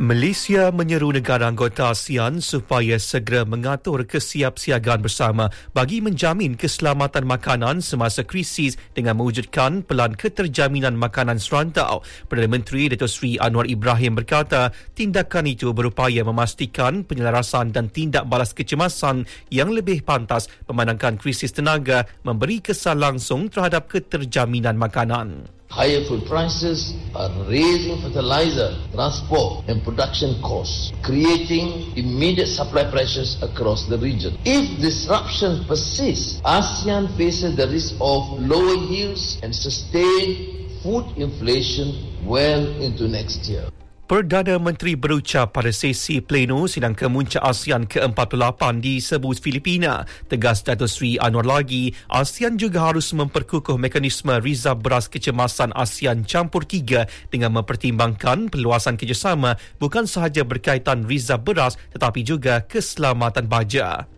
Malaysia menyeru negara anggota ASEAN supaya segera mengatur kesiapsiagaan bersama bagi menjamin keselamatan makanan semasa krisis dengan mewujudkan pelan keterjaminan makanan serantau. Perdana Menteri Datuk Seri Anwar Ibrahim berkata, tindakan itu berupaya memastikan penyelarasan dan tindak balas kecemasan yang lebih pantas memandangkan krisis tenaga memberi kesan langsung terhadap keterjaminan makanan. Higher food prices are raising fertilizer, transport and production costs, creating immediate supply pressures across the region. If disruptions persist, ASEAN faces the risk of lower yields and sustained food inflation well into next year. Perdana Menteri berucap pada sesi pleno sidang kemuncak ASEAN ke-48 di Cebu, Filipina. Tegas Datuk Seri Anwar lagi, ASEAN juga harus memperkukuh mekanisme rizab beras kecemasan ASEAN campur 3 dengan mempertimbangkan perluasan kerjasama bukan sahaja berkaitan rizab beras tetapi juga keselamatan baja.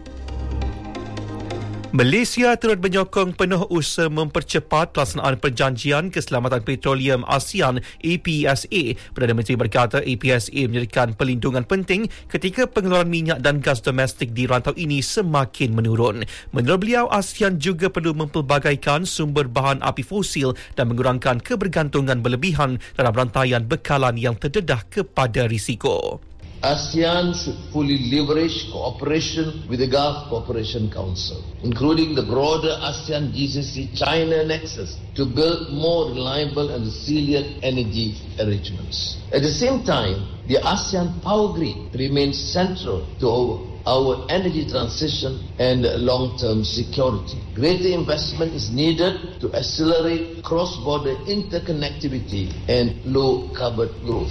Malaysia turut menyokong penuh usaha mempercepat pelaksanaan perjanjian keselamatan petroleum ASEAN APSA. Perdana Menteri berkata APSA menyediakan perlindungan penting ketika pengeluaran minyak dan gas domestik di rantau ini semakin menurun. Menurut beliau, ASEAN juga perlu mempelbagaikan sumber bahan api fosil dan mengurangkan kebergantungan berlebihan terhadap rantaian bekalan yang terdedah kepada risiko. ASEAN should fully leverage cooperation with the Gulf Cooperation Council, including the broader ASEAN GCC China nexus, to build more reliable and resilient energy arrangements. At the same time, the ASEAN power grid remains central to our energy transition and long-term security. Greater investment is needed to accelerate cross-border interconnectivity and low-carbon growth.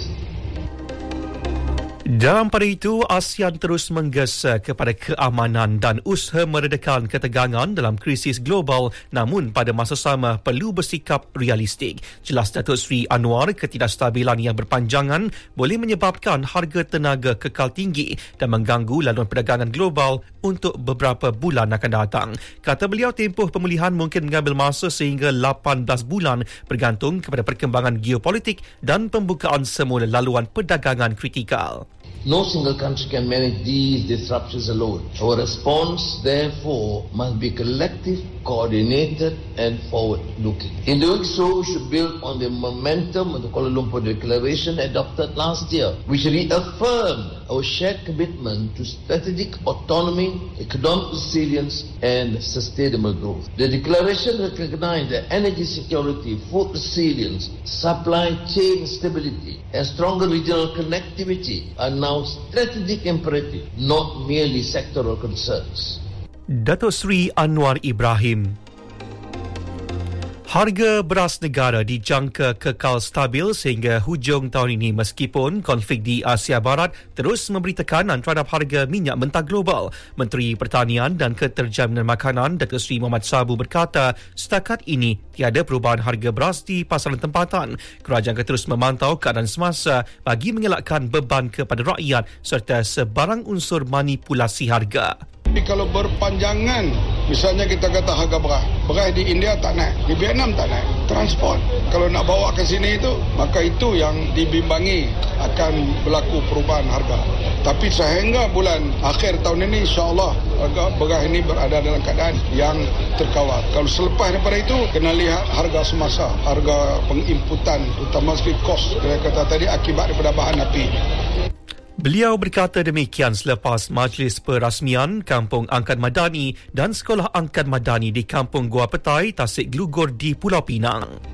Dalam pada itu, ASEAN terus menggesa kepada keamanan dan usaha meredakan ketegangan dalam krisis global, namun pada masa sama perlu bersikap realistik. Jelas Datuk Seri Anwar, ketidakstabilan yang berpanjangan boleh menyebabkan harga tenaga kekal tinggi dan mengganggu laluan perdagangan global untuk beberapa bulan akan datang. Kata beliau, tempoh pemulihan mungkin mengambil masa sehingga 18 bulan bergantung kepada perkembangan geopolitik dan pembukaan semula laluan perdagangan kritikal. No single country can manage these disruptions alone. Our response, therefore, must be collective, coordinated and forward-looking. In doing so, we should build on the momentum of the Kuala Lumpur Declaration adopted last year, which reaffirmed our shared commitment to strategic autonomy, economic resilience and sustainable growth. The declaration recognized that energy security, food resilience, supply chain stability and stronger regional connectivity are now strategic imperative, not merely sectoral concerns. Datuk Seri Anwar Ibrahim. Harga beras negara dijangka kekal stabil sehingga hujung tahun ini meskipun konflik di Asia Barat terus memberi tekanan terhadap harga minyak mentah global. Menteri Pertanian dan Keterjaminan Makanan Datuk Seri Muhammad Sabu berkata, setakat ini tiada perubahan harga beras di pasaran tempatan. Kerajaan akan terus memantau keadaan semasa bagi mengelakkan beban kepada rakyat serta sebarang unsur manipulasi harga. Tapi kalau berpanjangan, misalnya kita kata harga beras di India tak naik, di Vietnam tak naik, transport. Kalau nak bawa ke sini itu, maka itu yang dibimbangi akan berlaku perubahan harga. Tapi sehingga bulan akhir tahun ini, insya-Allah harga beras ini berada dalam keadaan yang terkawal. Kalau selepas daripada itu, kena lihat harga semasa, harga penginputan, terutama sekali kos, saya kata tadi akibat daripada bahan api. Beliau berkata demikian selepas majlis perasmian Kampung Angkat Madani dan Sekolah Angkat Madani di Kampung Gua Petai, Tasik Glugor di Pulau Pinang.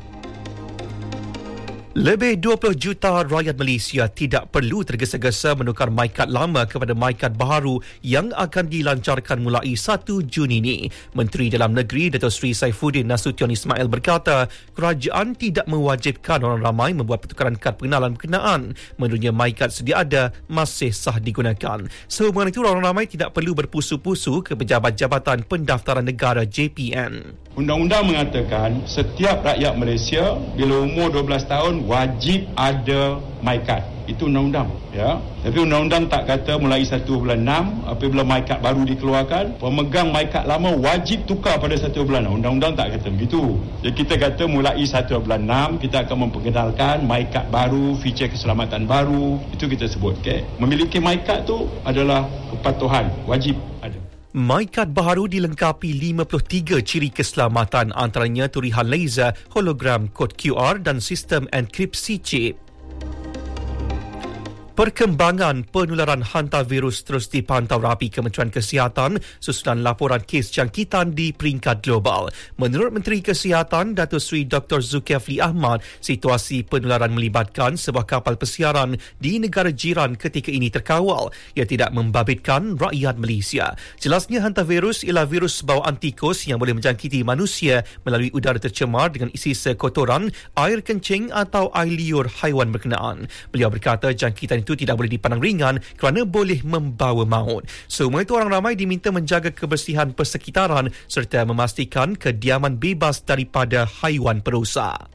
Lebih 20 juta rakyat Malaysia tidak perlu tergesa-gesa menukar MyKad lama kepada MyKad baharu yang akan dilancarkan mulai 1 Jun ini. Menteri Dalam Negeri Datuk Seri Saifuddin Nasution Ismail berkata, kerajaan tidak mewajibkan orang ramai membuat pertukaran kad pengenalan berkenaan. Menurutnya, MyKad sedia ada masih sah digunakan. Sehubungan itu, orang ramai tidak perlu berpusu-pusu ke pejabat Jabatan Pendaftaran Negara JPN. Undang-undang mengatakan setiap rakyat Malaysia bila umur 12 tahun wajib ada MyKad. Itu undang-undang, ya. Tapi undang-undang tak kata mulai 1 bulan 6 apabila MyKad baru dikeluarkan, pemegang MyKad lama wajib tukar pada 1 bulan 6. Undang-undang tak kata begitu. Jadi kita kata mulai 1 bulan 6 kita akan memperkenalkan MyKad baru, feature keselamatan baru. Itu kita sebut, okey. Memiliki MyKad tu adalah kepatuhan, wajib ada. MyKad baru dilengkapi 53 ciri keselamatan, antaranya turihan laser, hologram, kod QR dan sistem enkripsi chip. Perkembangan penularan hantavirus terus dipantau rapi Kementerian Kesihatan susulan laporan kes jangkitan di peringkat global. Menurut Menteri Kesihatan Datuk Seri Dr. Zulkifli Ahmad, situasi penularan melibatkan sebuah kapal pesiaran di negara jiran ketika ini terkawal. Ia tidak membabitkan rakyat Malaysia. Jelasnya hantavirus ialah virus bawaan tikus yang boleh menjangkiti manusia melalui udara tercemar dengan isi kotoran, air kencing atau air liur haiwan berkenaan. Beliau berkata jangkitan itu tidak boleh dipandang ringan kerana boleh membawa maut. Semua itu orang ramai diminta menjaga kebersihan persekitaran serta memastikan kediaman bebas daripada haiwan perosak.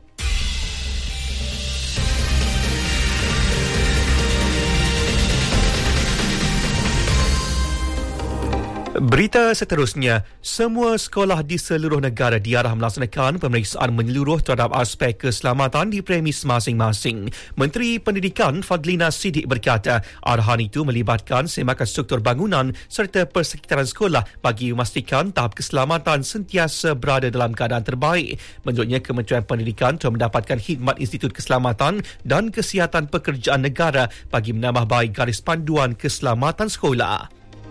Berita seterusnya, semua sekolah di seluruh negara diarah melaksanakan pemeriksaan menyeluruh terhadap aspek keselamatan di premis masing-masing. Menteri Pendidikan Fadlina Siddiq berkata, arahan itu melibatkan semakan struktur bangunan serta persekitaran sekolah bagi memastikan tahap keselamatan sentiasa berada dalam keadaan terbaik. Menurutnya, Kementerian Pendidikan telah mendapatkan khidmat Institut Keselamatan dan Kesihatan Pekerjaan Negara bagi menambah baik garis panduan keselamatan sekolah.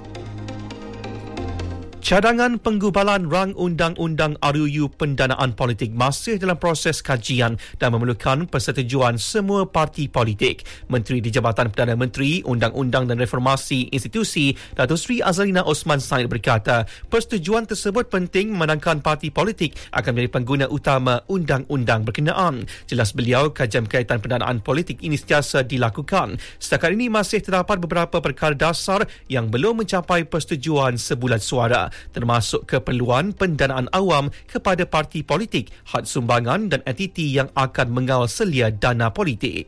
Cadangan penggubalan rang undang-undang RUU pendanaan politik masih dalam proses kajian dan memerlukan persetujuan semua parti politik. Menteri di Jabatan Perdana Menteri, Undang-Undang dan Reformasi Institusi, Datuk Seri Azalina Osman Said berkata, persetujuan tersebut penting memandangkan parti politik akan menjadi pengguna utama undang-undang berkenaan. Jelas beliau, kajian berkaitan pendanaan politik ini sentiasa dilakukan. Setakat ini masih terdapat beberapa perkara dasar yang belum mencapai persetujuan sebulan suara, termasuk keperluan pendanaan awam kepada parti politik, had sumbangan dan entiti yang akan mengawal selia dana politik.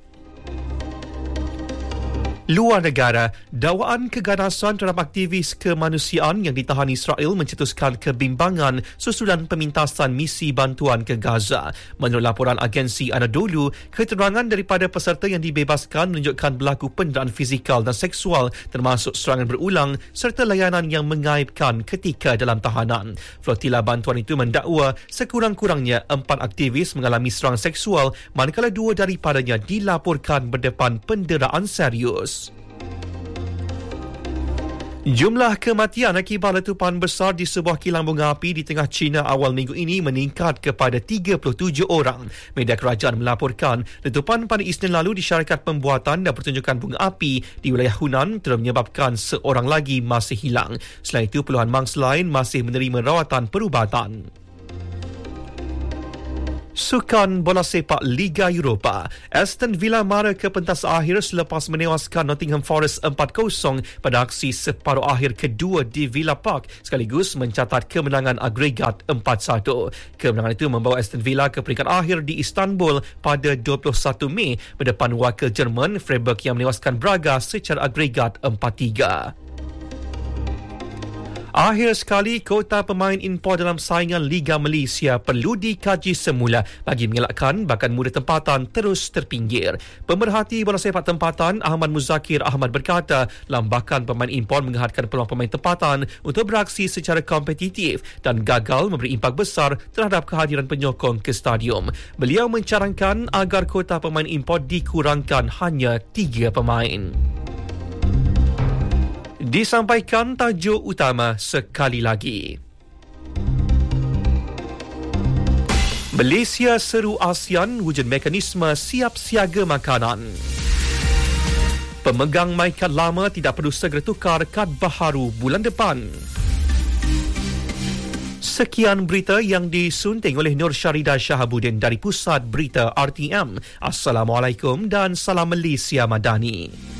Luar negara, dakwaan keganasan terhadap aktivis kemanusiaan yang ditahan Israel mencetuskan kebimbangan susulan pemintasan misi bantuan ke Gaza. Menurut laporan agensi Anadolu, keterangan daripada peserta yang dibebaskan menunjukkan berlaku penderaan fizikal dan seksual termasuk serangan berulang serta layanan yang mengaibkan ketika dalam tahanan. Flotila bantuan itu mendakwa sekurang-kurangnya 4 aktivis mengalami serangan seksual manakala 2 daripadanya dilaporkan berdepan penderaan serius. Jumlah kematian akibat letupan besar di sebuah kilang bunga api di tengah China awal minggu ini meningkat kepada 37 orang. Media kerajaan melaporkan letupan pada Isnin lalu disyarikat pembuatan dan pertunjukan bunga api di wilayah Hunan telah menyebabkan seorang lagi masih hilang. Selain itu, puluhan mangsa lain masih menerima rawatan perubatan. Sukan bola sepak Liga Eropah, Aston Villa mara ke pentas akhir selepas menewaskan Nottingham Forest 4-0 pada aksi separuh akhir kedua di Villa Park sekaligus mencatat kemenangan agregat 4-1. Kemenangan itu membawa Aston Villa ke peringkat akhir di Istanbul pada 21 Mei berdepan wakil Jerman Freiburg yang menewaskan Braga secara agregat 4-3. Akhir sekali, kota pemain impor dalam saingan Liga Malaysia perlu dikaji semula bagi mengelakkan bakan muda tempatan terus terpinggir. Pemerhati bola sepak tempatan Ahmad Muzakir Ahmad berkata, lambakan pemain impor menghadkan peluang pemain tempatan untuk beraksi secara kompetitif dan gagal memberi impak besar terhadap kehadiran penyokong ke stadium. Beliau mencarankan agar kota pemain impor dikurangkan hanya 3 pemain. Disampaikan tajuk utama sekali lagi. Malaysia seru ASEAN wujud mekanisme siap siaga makanan. Pemegang MyKad lama tidak perlu segera tukar kad baharu bulan depan. Sekian berita yang disunting oleh Nur Syarida Shahabuddin dari Pusat Berita RTM. Assalamualaikum dan salam Malaysia Madani.